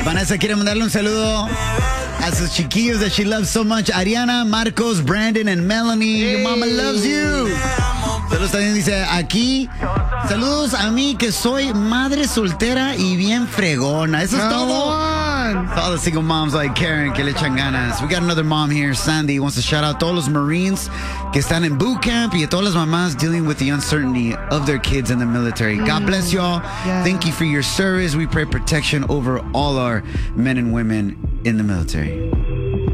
Vanessa quiere mandarle un saludo a sus chiquillos that she loves so much. Ariana, Marcos, Brandon, and Melanie. Your mama loves you. Saludos también dice aquí. Saludos a mí que soy madre soltera y bien fregona. Eso es todo. All the single moms like Karen que le echan ganas. We got another mom here, Sandy, wants to shout out to all los Marines que están en boot camp y a todas las mamás dealing with the uncertainty of their kids in the military. God bless y'all. Yeah. Thank you for your service. We pray protection over all our men and women in the military.